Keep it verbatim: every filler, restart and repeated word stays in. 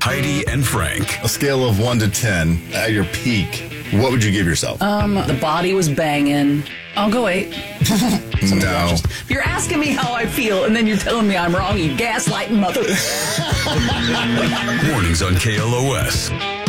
Heidi and Frank. A scale of one to ten, at your peak, what would you give yourself? Um, the body was banging. I'll go eight. No. If you're asking me how I feel and then you're telling me I'm wrong, you gaslighting mother. Mornings on K L O S.